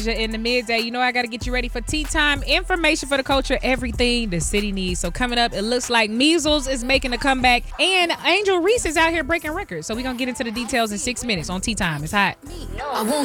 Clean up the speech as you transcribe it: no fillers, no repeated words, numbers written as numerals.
In the midday, you know I got to get you ready for tea time. Information for the culture, everything the city needs. So coming up, it looks like measles is making a comeback, and Angel Reese is out here breaking records. So we're gonna get into the details in 6 minutes on tea time. It's hot.